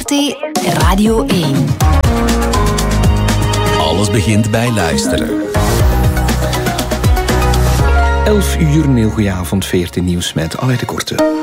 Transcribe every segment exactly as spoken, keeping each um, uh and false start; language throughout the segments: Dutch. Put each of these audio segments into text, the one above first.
V R T Radio één. Alles begint bij luisteren. elf uur, een heel goeie avond, V R T Nieuws met Aleid de Korte.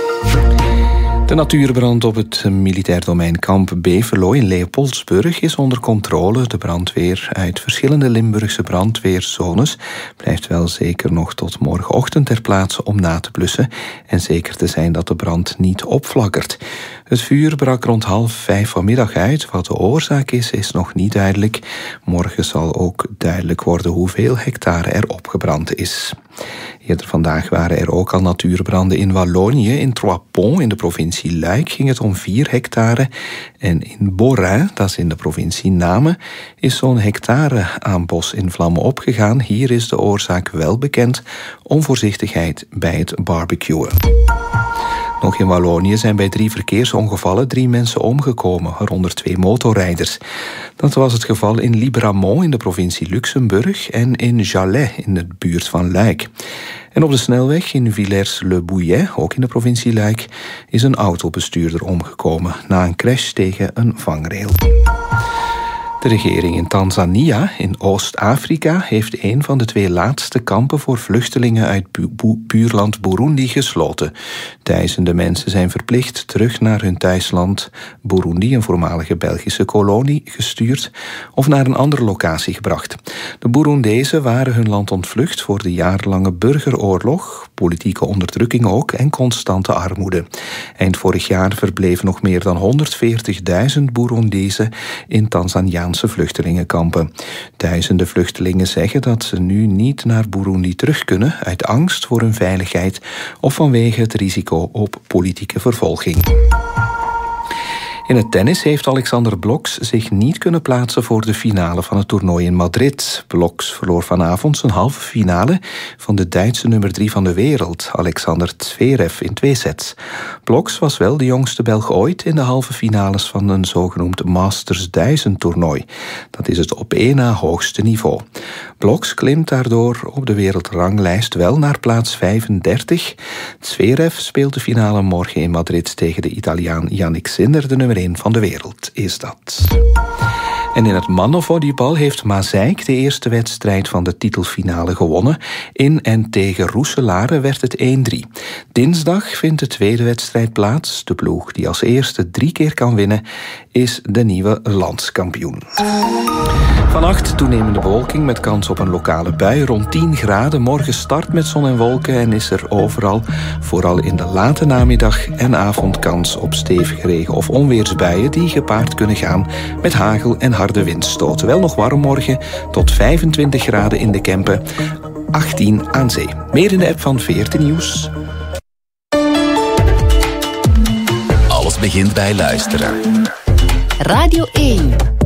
De natuurbrand op het militair domein Kamp Beverlo in Leopoldsburg is onder controle. De brandweer uit verschillende Limburgse brandweerzones blijft wel zeker nog tot morgenochtend ter plaatse om na te blussen en zeker te zijn dat de brand niet opflakkert. Het vuur brak rond half vijf vanmiddag uit. Wat de oorzaak is, is nog niet duidelijk. Morgen zal ook duidelijk worden hoeveel hectare er opgebrand is. Eerder vandaag waren er ook al natuurbranden in Wallonië. In Trois-Ponts in de provincie Luik ging het om vier hectare. En in Borin, dat is in de provincie Namen, is zo'n hectare aan bos in vlammen opgegaan. Hier is de oorzaak wel bekend: onvoorzichtigheid bij het barbecuen. Nog in Wallonië zijn bij drie verkeersongevallen drie mensen omgekomen, waaronder twee motorrijders. Dat was het geval in Libramont in de provincie Luxemburg en in Jalais in de buurt van Luik. En op de snelweg in Villers-le-Bouillet, ook in de provincie Luik, is een autobestuurder omgekomen na een crash tegen een vangrail. De regering in Tanzania, in Oost-Afrika, heeft een van de twee laatste kampen voor vluchtelingen uit bu- bu- buurland Burundi gesloten. Duizenden mensen zijn verplicht terug naar hun thuisland Burundi, een voormalige Belgische kolonie, gestuurd of naar een andere locatie gebracht. De Burundezen waren hun land ontvlucht voor de jarenlange burgeroorlog, politieke onderdrukking ook en constante armoede. Eind vorig jaar verbleven nog meer dan honderdveertigduizend Burundezen in Tanzaniaanse vluchtelingenkampen. Duizenden vluchtelingen zeggen dat ze nu niet naar Burundi terug kunnen uit angst voor hun veiligheid of vanwege het risico op politieke vervolging. In het tennis heeft Alexander Bloks zich niet kunnen plaatsen voor de finale van het toernooi in Madrid. Bloks verloor vanavond zijn halve finale van de Duitse nummer drie van de wereld, Alexander Zverev, in twee sets. Bloks was wel de jongste Belg ooit in de halve finales van een zogenoemd Masters duizend toernooi. Dat is het op één na hoogste niveau. Bloks klimt daardoor op de wereldranglijst wel naar plaats vijfendertig. Zverev speelt de finale morgen in Madrid tegen de Italiaan Yannick Sinner, de nummer één van de wereld is dat. En in het mannenvolleybal heeft Mazeik de eerste wedstrijd van de titelfinale gewonnen. In en tegen Roeselare werd het één drie. Dinsdag vindt de tweede wedstrijd plaats. De ploeg die als eerste drie keer kan winnen is de nieuwe landskampioen. Vannacht toenemende bewolking met kans op een lokale bui rond tien graden. Morgen start met zon en wolken en is er overal, vooral in de late namiddag en avond, kans op stevige regen- of onweersbuien die gepaard kunnen gaan met hagel en harde windstoten. Wel nog warm morgen, tot vijfentwintig graden in de Kempen, achttien aan zee. Meer in de app van V R T Nieuws. Alles begint bij luisteren. Radio één.